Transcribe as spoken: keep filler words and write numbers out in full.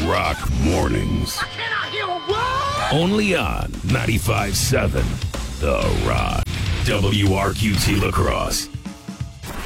Rock Mornings. I cannot hear a word! Only on ninety-five point seven The Rock. W R Q T La Crosse.